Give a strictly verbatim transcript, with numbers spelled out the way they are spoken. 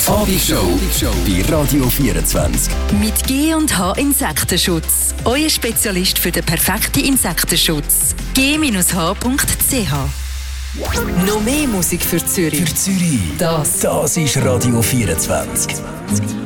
Abendshow bei Radio vierundzwanzig. Mit G und H Insektenschutz. Euer Spezialist für den perfekten Insektenschutz. g H punkt c h. Noch mehr Musik für Zürich. Für Zürich. Das. Das ist Radio vierundzwanzig.